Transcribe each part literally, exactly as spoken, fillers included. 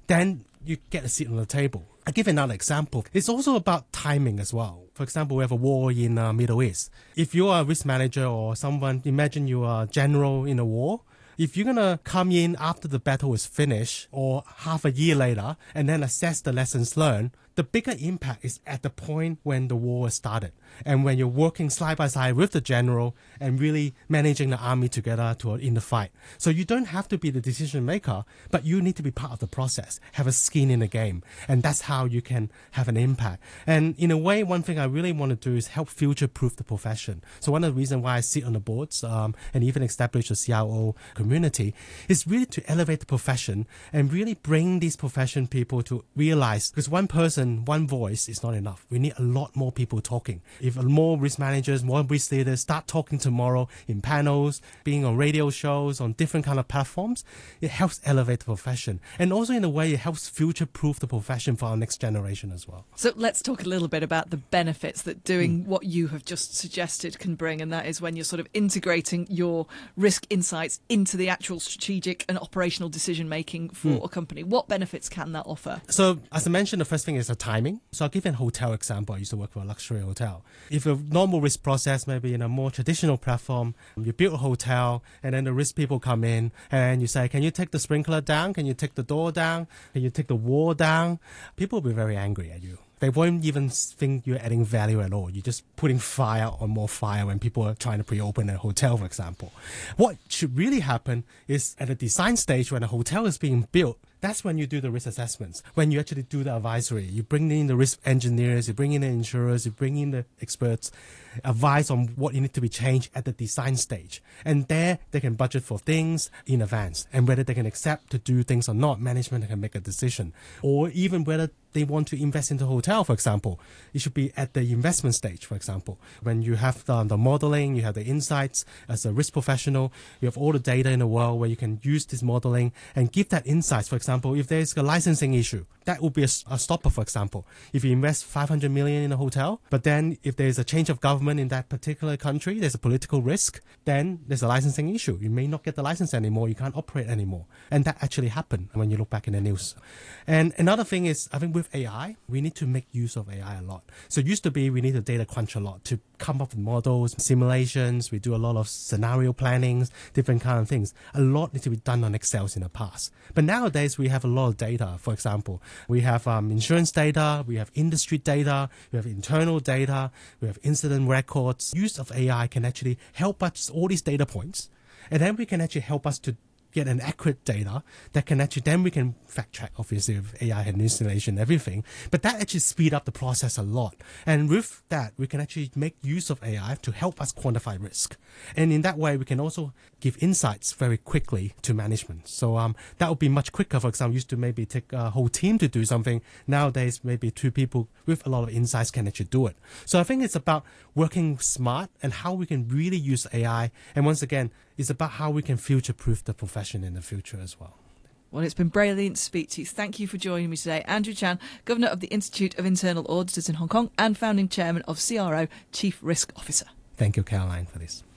then you get a seat on the table. I give another example. It's also about timing as well. For example, we have a war in the uh, Middle East. If you are a risk manager or someone, imagine you are a general in a war. If you're going to come in after the battle is finished or half a year later and then assess the lessons learned, the bigger impact is at the point when the war started and when you're working side by side with the general and really managing the army together to in the fight. So you don't have to be the decision maker, but you need to be part of the process, have a skin in the game, and that's how you can have an impact. And in a way, one thing I really want to do is help future-proof the profession. So one of the reasons why I sit on the boards um, and even establish a C R O community is really to elevate the profession and really bring these profession people to realize, because one person, one voice is not enough. We need a lot more people talking. If more risk managers, more risk leaders start talking tomorrow in panels, being on radio shows, on different kind of platforms, it helps elevate the profession. And also in a way, it helps future-proof the profession for our next generation as well. So let's talk a little bit about the benefits that doing mm. what you have just suggested can bring, and that is when you're sort of integrating your risk insights into the actual strategic and operational decision-making for mm. a company. What benefits can that offer? So as I mentioned, the first thing is the timing. So I'll give you a hotel example. I used to work for a luxury hotel. If a normal risk process, maybe in a more traditional platform, you build a hotel and then the risk people come in and you say, can you take the sprinkler down? Can you take the door down? Can you take the wall down? People will be very angry at you. They won't even think you're adding value at all. You're just putting fire on more fire when people are trying to pre-open a hotel, for example. What should really happen is at the design stage when a hotel is being built, that's when you do the risk assessments. When you actually do the advisory, you bring in the risk engineers, you bring in the insurers, you bring in the experts, advise on what you need to be changed at the design stage. And there, they can budget for things in advance. And whether they can accept to do things or not, management can make a decision. Or even whether they want to invest into a hotel, for example. It should be at the investment stage, for example. When you have the, the modeling, you have the insights as a risk professional, you have all the data in the world where you can use this modeling and give that insights. For example, if there's a licensing issue, that would be a, a stopper, for example. If you invest five hundred million in a hotel, but then if there's a change of government in that particular country, there's a political risk, then there's a licensing issue. You may not get the license anymore. You can't operate anymore. And that actually happened when you look back in the news. And another thing is, I think with A I, we need to make use of A I a lot. So it used to be we need to data crunch a lot to come up with models, simulations. We do a lot of scenario plannings, different kind of things. A lot needs to be done on Excel in the past. But nowadays, we have a lot of data. For example, we have um, insurance data, we have industry data, we have internal data, we have incident records. Use of A I can actually help us all these data points. And then we can actually help us to get an accurate data that can actually, then we can fact check, obviously, with A I hallucination, everything. But that actually speed up the process a lot. And with that, we can actually make use of A I to help us quantify risk. And in that way, we can also give insights very quickly to management. So um, that would be much quicker. For example, used to maybe take a whole team to do something. Nowadays, maybe two people with a lot of insights can actually do it. So I think it's about working smart and how we can really use A I. And once again, it's about how we can future-proof the profession in the future as well. Well, it's been brilliant to speak to you. Thank you for joining me today. Andrew Chan, Governor of the Institute of Internal Auditors in Hong Kong and founding chairman of C R O, Chief Risk Officer. Thank you, Caroline, for this.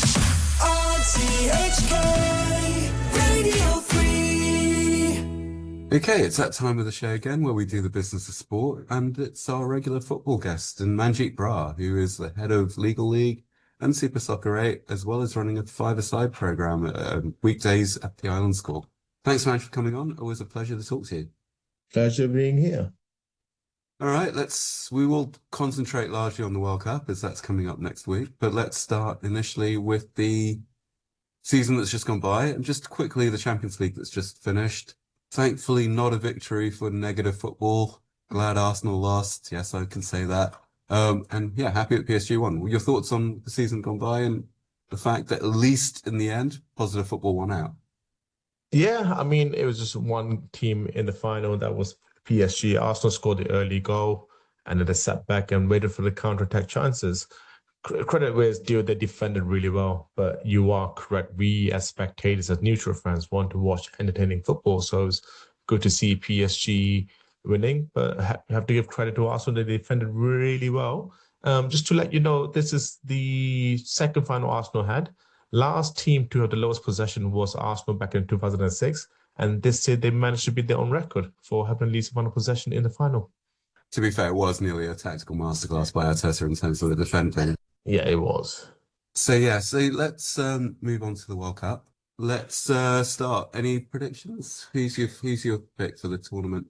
R T H K Radio three. Okay, it's that time of the show again where we do the business of sport, and it's our regular football guest, and Manjit Brar, who is the head of Legal League and Super Soccer eight, as well as running a five-a-side programme uh, weekdays at the Island School. Thanks so much for coming on. Always a pleasure to talk to you. Pleasure being here. All right, let's. We will concentrate largely on the World Cup as that's coming up next week. But let's start initially with the season that's just gone by, and just quickly the Champions League that's just finished. Thankfully, not a victory for negative football. Glad Arsenal lost. Yes, I can say that. Um, and yeah, happy that P S G won. Your thoughts on the season gone by and the fact that at least in the end, positive football won out? Yeah, I mean, it was just one team in the final. That was P S G. Arsenal scored the early goal and then they sat back and waited for the counter-attack chances. Credit where it's due, they defended really well. But you are correct. We as spectators, as neutral fans, want to watch entertaining football. So it's good to see P S G winning, but you have to give credit to Arsenal. They defended really well. Um, just to let you know, this is the second final Arsenal had. Last team to have the lowest possession was Arsenal back in two thousand six, And this year they managed to beat their own record for having least amount of possession in the final. To be fair, it was nearly a tactical masterclass by Arteta in terms of the defending. Yeah, it was. So yeah, so let's um, move on to the World Cup. Let's uh, start. Any predictions? Who's your who's your pick for the tournament?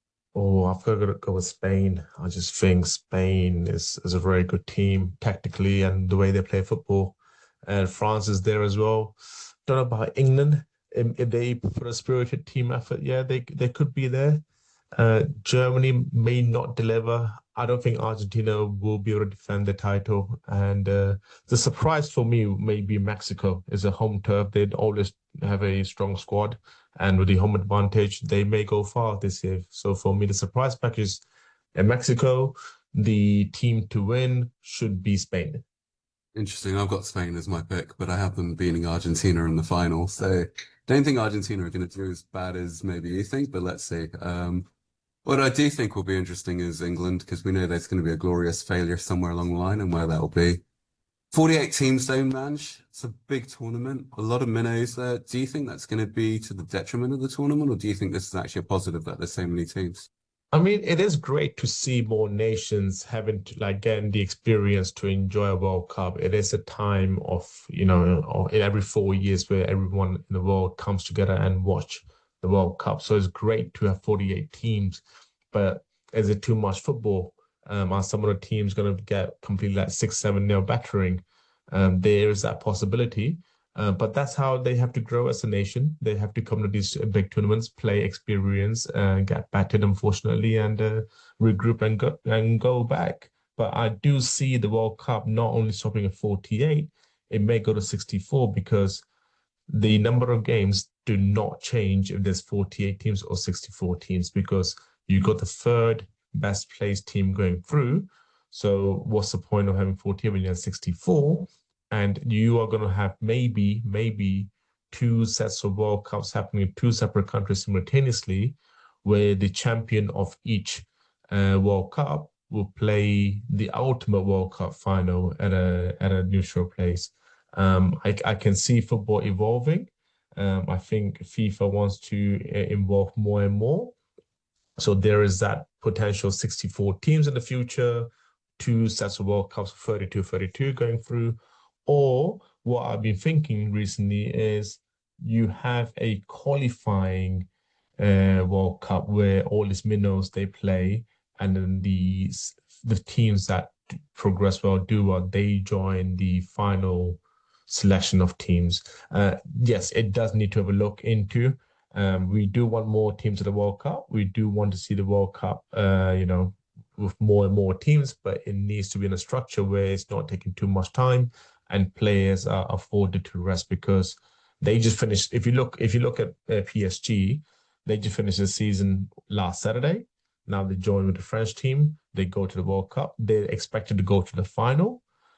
Oh, I've got to go with Spain. I just think Spain is, is a very good team tactically and the way they play football. And France is there as well. Don't know about England. If, if they put a spirited team effort, yeah, they they could be there. Uh, Germany may not deliver. I don't think Argentina will be able to defend the title. And uh, the surprise for me may be Mexico. It's a home turf. They'd always have a strong squad. And with the home advantage, they may go far this year. So for me, the surprise package is in Mexico. The team to win should be Spain. Interesting. I've got Spain as my pick, but I have them beating Argentina in the final. So don't think Argentina are going to do as bad as maybe you think, but let's see. Um, what I do think will be interesting is England, because we know there's going to be a glorious failure somewhere along the line, and where that will be. forty-eight teams though, Manj. It's a big tournament, a lot of minnows there. Do you think that's going to be to the detriment of the tournament, or do you think this is actually a positive that there's so many teams? I mean, it is great to see more nations having to like getting the experience to enjoy a World Cup. It is a time of, you know, of every four years where everyone in the world comes together and watch the World Cup. So it's great to have forty-eight teams, but is it too much football? Um, are some of the teams going to get completely like six, seven nil battering? Um, there is that possibility. Uh, but that's how they have to grow as a nation. They have to come to these big tournaments, play experience, uh, get battered, unfortunately, and uh, regroup and go and go back. But I do see the World Cup not only stopping at forty-eight, it may go to sixty-four because the number of games do not change if there's forty-eight teams or sixty-four teams because you got the third best placed team going through. So what's the point of having forty-eight when you have sixty-four? And you are going to have maybe, maybe two sets of World Cups happening in two separate countries simultaneously, where the champion of each uh, World Cup will play the ultimate World Cup final at a at a neutral place. Um, I, I can see football evolving. Um, I think FIFA wants to involve more and more. So there is that potential sixty-four teams in the future, two sets of World Cups, thirty-two thirty-two going through. Or what I've been thinking recently is you have a qualifying uh, World Cup where all these minnows they play, and then the the teams that progress well do well, they join the final selection of teams. Uh, yes, it does need to have a look into. Um, we do want more teams at the World Cup. We do want to see the World Cup, uh, you know, with more and more teams, but it needs to be in a structure where it's not taking too much time. And players are afforded to rest because they just finished. If you look, if you look at uh, P S G, they just finished the season last Saturday. Now they join with the French team. They go to the World Cup. They're expected to go to the final,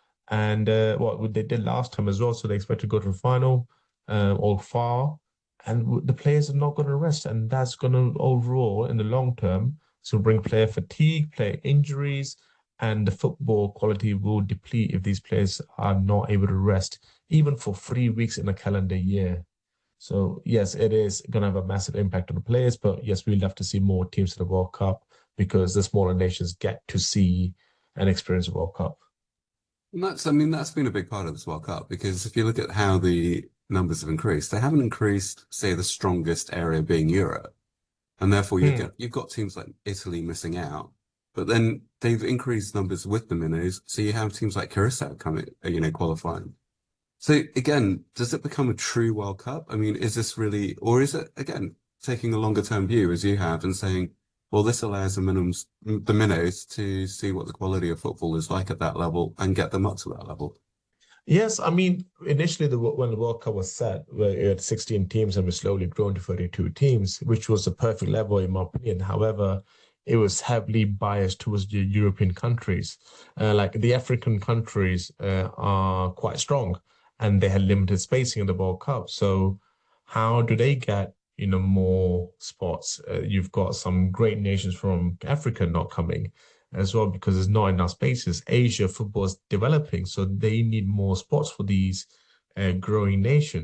and uh, what they did last time as well. So they expect to go to the final, uh, or far, and the players are not going to rest, and that's going to overall in the long term so bring player fatigue, player injuries. And the football quality will deplete if these players are not able to rest, even for three weeks in a calendar year. So, yes, it is going to have a massive impact on the players. But, yes, we'd love to see more teams at the World Cup because the smaller nations get to see and experience the World Cup. And that's, I mean, that's been a big part of this World Cup because if you look at how the numbers have increased, they haven't increased, say, the strongest area being Europe. And therefore, you Hmm. get, you've got teams like Italy missing out. But then they've increased numbers with the minnows, so you have teams like Curacao coming, you know, qualifying. So again, does it become a true World Cup? I mean, is this really, or is it again taking a longer term view as you have and saying, well, this allows the minnows, the minnows to see what the quality of football is like at that level and get them up to that level? Yes, I mean, initially the, when the World Cup was set, where it had sixteen teams and we slowly grown to thirty-two teams, which was the perfect level in my opinion. However, it was heavily biased towards the European countries. Uh, like the African countries uh, are quite strong and they had limited spacing in the World Cup. So how do they get, you know, more spots? Uh, you've got some great nations from Africa not coming as well because there's not enough spaces. Asia football is developing, so they need more spots for these uh, growing nations.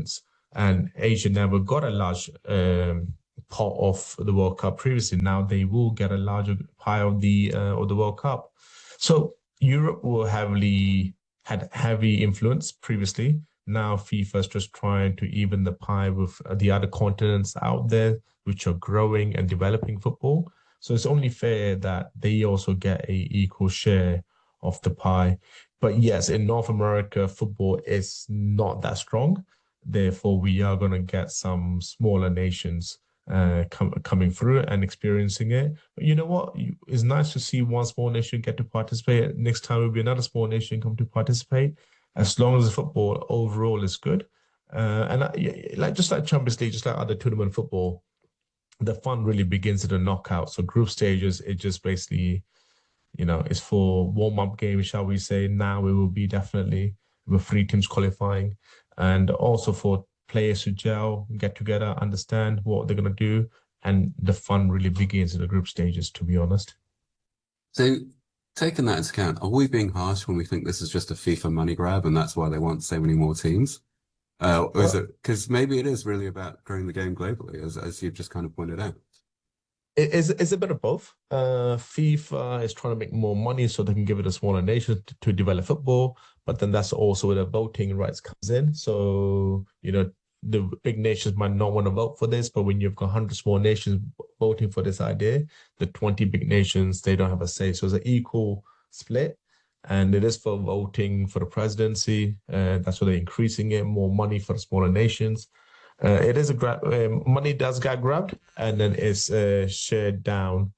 and Asia never got a large um, part of the World Cup previously. Now they will get a larger pie of the uh, of the World Cup. So Europe will heavily had heavy influence previously. Now FIFA is just trying to even the pie with the other continents out there, which are growing and developing football. So it's only fair that they also get a equal share of the pie. But yes, in North America, football is not that strong. Therefore, we are going to get some smaller nations uh, com- coming through and experiencing it. But you know what? You- It's nice to see one small nation get to participate. Next time will be another small nation come to participate, as long as the football overall is good. Uh, and I, yeah, like just like Champions League, just like other tournament football, the fun really begins at the knockout. So group stages, it just basically, you know, it's for warm-up games, shall we say. Now it will be definitely with three teams qualifying, and also for players to gel, get together, understand what they're going to do. And the fun really begins in the group stages, to be honest. So, taking that into account, are we being harsh when we think this is just a FIFA money grab and that's why they want so many more teams? Uh, or is Well, it because maybe it is really about growing the game globally, as as you've just kind of pointed out? It is it's a bit of both. Uh, FIFA is trying to make more money so they can give it to smaller nations to, to develop football, but then that's also where the voting rights comes in. So, you know, the big nations might not want to vote for this, but when you've got one hundred small nations voting for this idea, the twenty big nations, they don't have a say. So it's an equal split, and it is for voting for the presidency. Uh, that's why they're increasing it, more money for the smaller nations. Uh, it is a grab. Uh, money does get grabbed, and then it's uh, shared down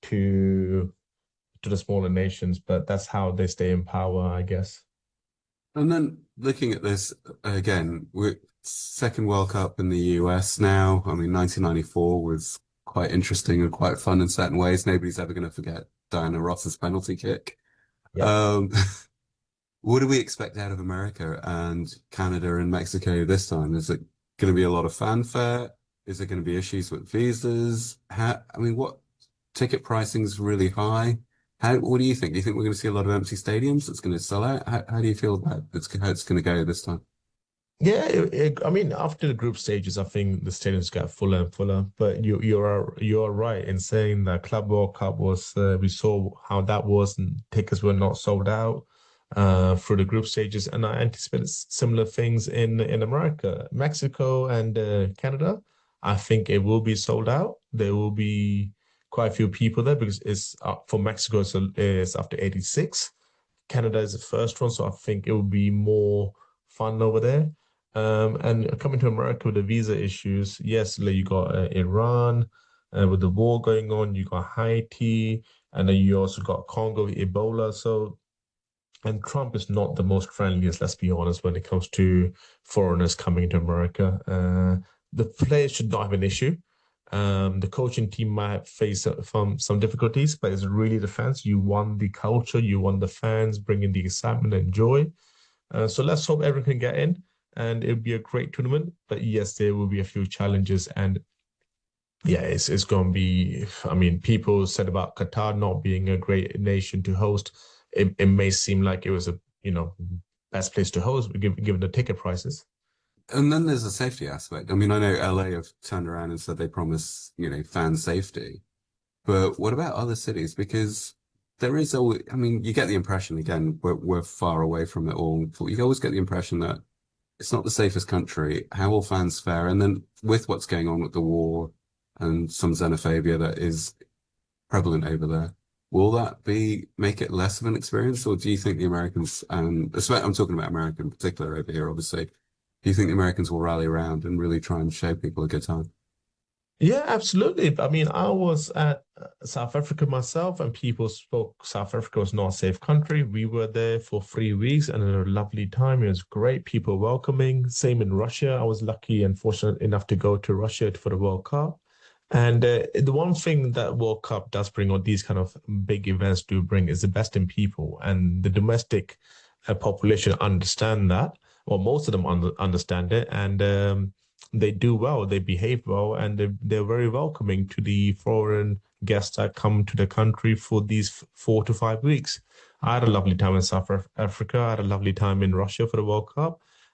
to to the smaller nations. But that's how they stay in power, I guess. And then looking at this again, we're second World Cup in the U S now. I mean, nineteen ninety-four was quite interesting and quite fun in certain ways. Nobody's ever going to forget Diana Ross's penalty kick. Yep. Um, what do we expect out of America and Canada and Mexico this time? Is it going to be a lot of fanfare? Is there going to be issues with visas? How, I mean, what ticket pricing's really high? How, what do you think? Do you think we're going to see a lot of empty stadiums that's going to sell out? How, how do you feel about it's, how it's going to go this time? Yeah, it, it, I mean, after the group stages, I think the stadiums got fuller and fuller. But you you are you are right in saying that Club World Cup was uh, we saw how that was, and tickets were not sold out uh, through the group stages, and I anticipate similar things in in America, Mexico, and uh, Canada. I think it will be sold out. There will be quite a few people there because it's uh, for Mexico, so it's after eighty-six. Canada is the first one, so I think it will be more fun over there. Um, and coming to America with the visa issues, yes, like you got uh, Iran uh, with the war going on, you got Haiti, and then you also got Congo, Ebola. So, and Trump is not the most friendliest, let's be honest, when it comes to foreigners coming to America. Uh, the players should not have an issue. Um, the coaching team might face some some difficulties, but it's really the fans. You want the culture, you want the fans bringing the excitement and joy. Uh, so let's hope everyone can get in, and it'll be a great tournament. But yes, there will be a few challenges, and yeah, it's it's going to be. I mean, people said about Qatar not being a great nation to host. It it may seem like it was a you know best place to host, given given the ticket prices. And then there's a safety aspect. I mean, I know L A have turned around and said they promise, you know, fan safety. But what about other cities? Because there is always, I mean, you get the impression, again, we're, we're far away from it all. But you always get the impression that it's not the safest country. How will fans fare? And then with what's going on with the war and some xenophobia that is prevalent over there, will that be make it less of an experience? Or do you think the Americans, and especially I'm talking about America in particular over here, obviously, do you think the Americans will rally around and really try and show people a good time? Yeah, absolutely. I mean, I was at uh, South Africa myself, and people spoke South Africa was not a safe country. We were there for three weeks and had a lovely time. It was great, people welcoming. Same in Russia. I was lucky and fortunate enough to go to Russia for the World Cup. And uh, the one thing that World Cup does bring, or these kind of big events do bring, is the best in people. And the domestic uh, population understand that, or most of them under, understand it. And um, they do well, they behave well, and they're, they're very welcoming to the foreign guests that come to the country for these four to five weeks. I had a lovely time in South Af- Africa. I had a lovely time in Russia for the World Cup.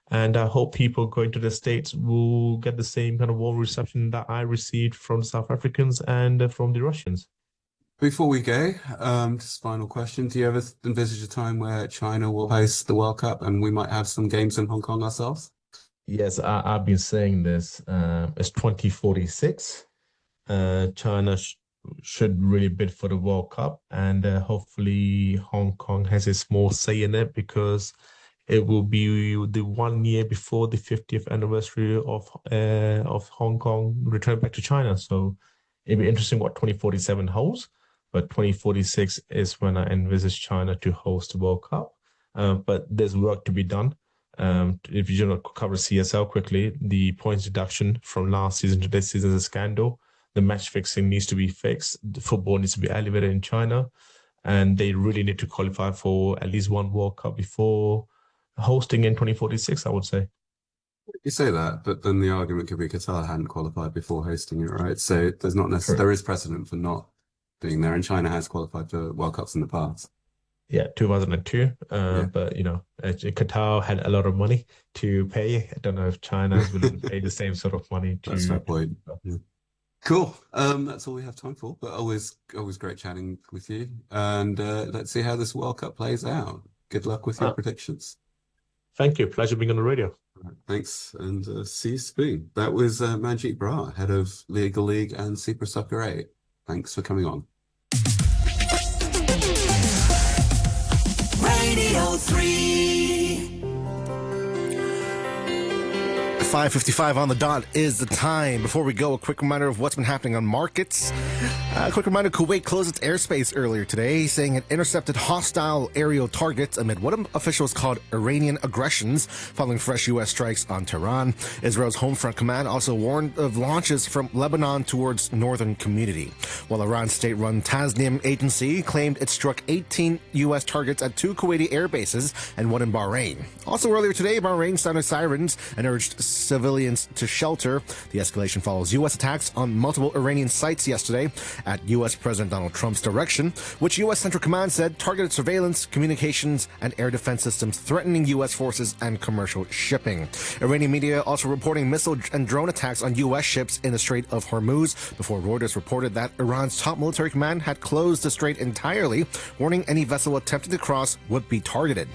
And I hope people going to the States will get the same kind of warm reception that I received from South Africans and uh, from the Russians. Before we go, um, just final question. Do you ever envisage a time where China will host the World Cup and we might have some games in Hong Kong ourselves? Yes, I, I've been saying this. Uh, it's twenty forty-six. Uh, China sh should really bid for the World Cup, and uh, hopefully Hong Kong has a small say in it, because it will be the one year before the fiftieth anniversary of uh, of Hong Kong return back to China. So it'd be interesting what twenty forty-seven holds, but twenty forty-six is when I envisage China to host the World Cup. Uh, but there's work to be done. Um, if you want to cover C S L quickly, the points deduction from last season to this season is a scandal. The match fixing needs to be fixed. The football needs to be elevated in China, and they really need to qualify for at least one World Cup before hosting in twenty forty-six, I would say. You say that, but then the argument could be Qatar hadn't qualified before hosting it, right? So there's not necessarily, there is precedent for not being there, and China has qualified for World Cups in the past. Yeah, two thousand two. Uh, Yeah. But, you know, uh, Qatar had a lot of money to pay. I don't know if China is willing to pay the same sort of money to. That's a fair point. Yeah. Cool. Um, that's all we have time for, but always, always great chatting with you. And uh, let's see how this World Cup plays out. Good luck with your Ah. predictions. Thank you. Pleasure being on the radio. All right, thanks, and uh, see you soon. That was uh, Manjeet Brar, head of Legal League and Super Soccer eight. Thanks for coming on. Radio three. five fifty-five on the dot is the time. Before we go, a quick reminder of what's been happening on markets. A quick reminder, Kuwait closed its airspace earlier today, saying it intercepted hostile aerial targets amid what officials called Iranian aggressions following fresh U S strikes on Tehran. Israel's Home Front Command also warned of launches from Lebanon towards northern community, while Iran's state-run Tasnim agency claimed it struck eighteen U S targets at two Kuwaiti air bases and one in Bahrain. Also earlier today, Bahrain sounded sirens and urged civilians to shelter. The escalation follows U S attacks on multiple Iranian sites yesterday at U S President Donald Trump's direction, which U S Central Command said targeted surveillance, communications, and air defense systems threatening U S forces and commercial shipping. Iranian media also reporting missile and drone attacks on U S ships in the Strait of Hormuz, before Reuters reported that Iran's top military command had closed the strait entirely, warning any vessel attempting to cross would be targeted.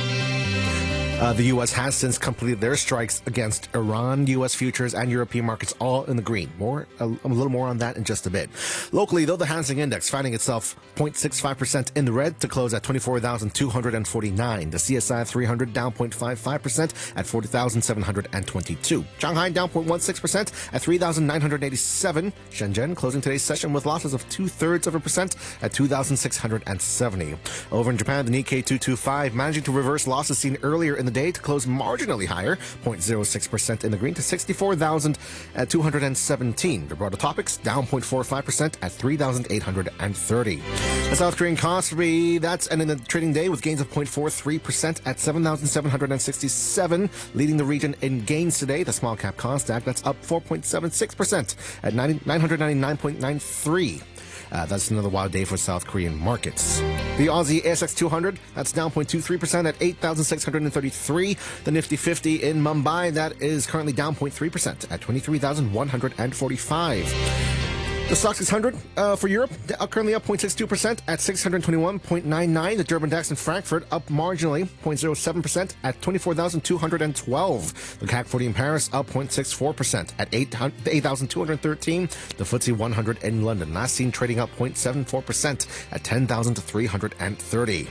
Uh, the U S has since completed their strikes against Iran, U S futures, and European markets all in the green. More, a, a little more on that in just a bit. Locally, though, the Hang Seng Index finding itself zero point six five percent in the red to close at twenty-four thousand two hundred forty-nine. The C S I three hundred down zero point five five percent at forty thousand seven hundred twenty-two. Shanghai down zero point one six percent at three thousand nine hundred eighty-seven. Shenzhen closing today's session with losses of two-thirds of a percent at two thousand six hundred seventy. Over in Japan, the Nikkei two twenty-five managing to reverse losses seen earlier in the day to close marginally higher, zero point zero six percent in the green to sixty-four thousand two hundred seventeen. The broader topics down zero point four five percent at three thousand eight hundred thirty. The South Korean Kospi, that's ending the trading day with gains of zero point four three percent at seven thousand seven hundred sixty-seven, leading the region in gains today. The small cap Kosdaq, that's up four point seven six percent at nine hundred ninety-nine point nine three. Uh, that's another wild day for South Korean markets. The Aussie A S X two hundred, that's down zero point two three percent at eight thousand six hundred thirty-three. The Nifty fifty in Mumbai, that is currently down zero point three percent at twenty-three thousand one hundred forty-five. The Stoxx six hundred uh, for Europe, uh, currently up zero point six two percent at six hundred twenty-one point nine nine. The Durban DAX in Frankfurt up marginally, zero point zero seven percent at twenty-four thousand two hundred twelve. The C A C forty in Paris up zero point six four percent at eight thousand two hundred thirteen. The F T S E one hundred in London, last seen trading up zero point seven four percent at ten thousand three hundred thirty.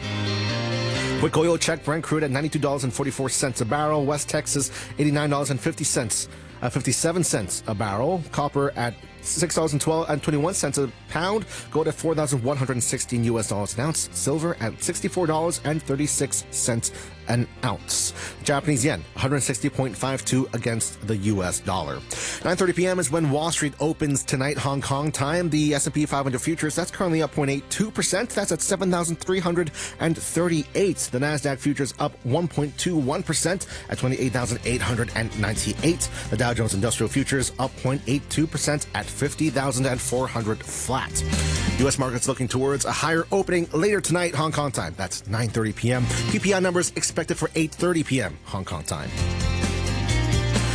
Quick oil check, Brent crude at ninety-two dollars and forty-four cents a barrel. West Texas, eighty-nine dollars and fifty cents, uh, fifty-seven cents a barrel. Copper at six dollars and twenty-one cents a pound. Gold at four thousand one hundred sixteen U S dollars an ounce. Silver at sixty-four dollars and thirty-six cents an ounce. Japanese yen, one hundred sixty point five two against the U S dollar. nine thirty p.m. is when Wall Street opens tonight, Hong Kong time. The S and P five hundred futures, that's currently up zero point eight two percent. That's at seven thousand three hundred thirty-eight. The NASDAQ futures up one point two one percent at twenty-eight thousand eight hundred ninety-eight. The Dow Jones Industrial Futures up zero point eight two percent at fifty thousand four hundred flat. U S markets looking towards a higher opening later tonight, Hong Kong time. That's nine thirty p.m. P P I numbers expected for eight thirty p.m. Hong Kong time.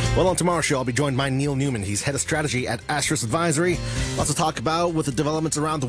Well, on tomorrow's show, I'll be joined by Neil Newman. He's head of strategy at Astros Advisory. Lots to talk about with the developments around the